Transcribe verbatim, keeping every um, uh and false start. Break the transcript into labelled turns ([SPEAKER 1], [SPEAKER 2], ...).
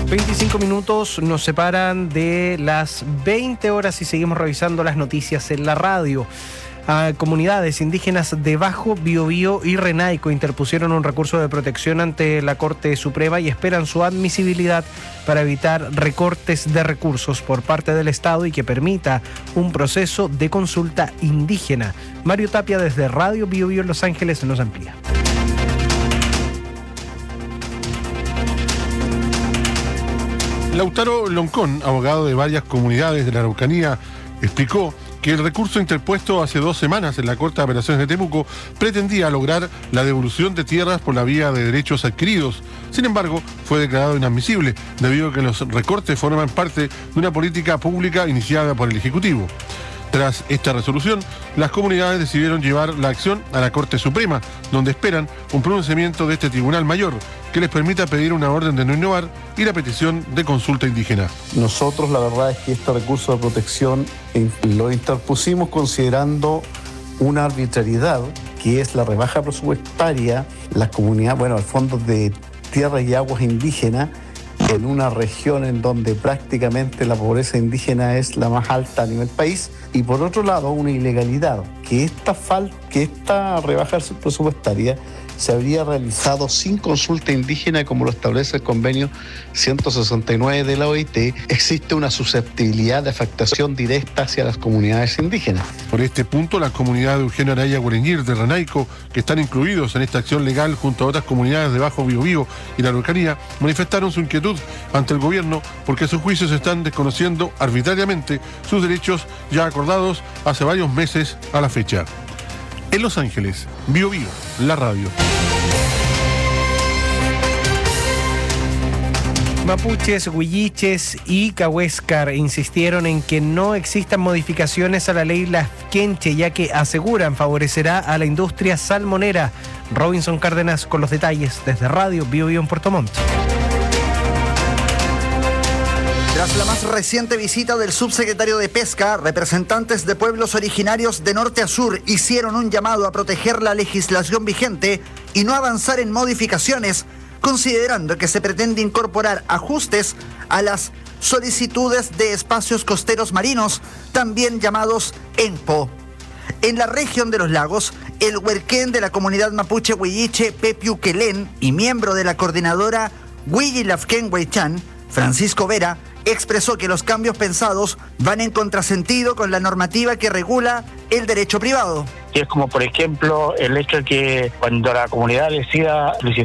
[SPEAKER 1] veinticinco minutos nos separan de las veinte horas y seguimos revisando las noticias en la radio. A comunidades indígenas de Bajo Biobío y Renaico interpusieron un recurso de protección ante la Corte Suprema y esperan su admisibilidad para evitar recortes de recursos por parte del Estado y que permita un proceso de consulta indígena. Mario Tapia desde Radio Biobío en Los Ángeles nos amplía.
[SPEAKER 2] Lautaro Loncón, abogado de varias comunidades de la Araucanía, explicó que el recurso interpuesto hace dos semanas en la Corte de Apelaciones de Temuco pretendía lograr la devolución de tierras por la vía de derechos adquiridos. Sin embargo, fue declarado inadmisible debido a que los recortes forman parte de una política pública iniciada por el Ejecutivo. Tras esta resolución, las comunidades decidieron llevar la acción a la Corte Suprema, donde esperan un pronunciamiento de este Tribunal Mayor que les permita pedir una orden de no innovar y la petición de consulta indígena.
[SPEAKER 3] Nosotros la verdad es que este recurso de protección lo interpusimos considerando una arbitrariedad, que es la rebaja presupuestaria, las comunidades, bueno, el fondo de tierras y aguas indígenas, en una región en donde prácticamente la pobreza indígena es la más alta a nivel país, y por otro lado una ilegalidad, que esta, fal- que esta rebaja presupuestaria se habría realizado sin consulta indígena como lo establece el convenio ciento sesenta y nueve de la O I T. Existe una susceptibilidad de afectación directa hacia las comunidades indígenas.
[SPEAKER 2] Por este punto, la comunidad de Eugenio Araya Guareñir de Renaico, que están incluidos en esta acción legal junto a otras comunidades de Bajo Biobío y la Araucanía, manifestaron su inquietud ante el gobierno porque a sus juicios están desconociendo arbitrariamente sus derechos ya acordados hace varios meses a la fecha. En Los Ángeles, Biobío, la radio.
[SPEAKER 1] Mapuches, huilliches y cahuéscar insistieron en que no existan modificaciones a la ley Lafkenche, ya que aseguran favorecerá a la industria salmonera. Robinson Cárdenas con los detalles desde Radio Biobío en Puerto Montt.
[SPEAKER 4] Tras la más reciente visita del subsecretario de Pesca, representantes de pueblos originarios de norte a sur hicieron un llamado a proteger la legislación vigente y no avanzar en modificaciones, considerando que se pretende incorporar ajustes a las solicitudes de espacios costeros marinos, también llamados ENPO. En la región de los lagos, el huerquén de la comunidad mapuche huilliche Pepiuquelén y miembro de la coordinadora Huillilafken Huaychan, Francisco Vera, expresó que los cambios pensados van en contrasentido con la normativa que regula el derecho privado.
[SPEAKER 5] Que es como, por ejemplo, el hecho de que cuando la comunidad decida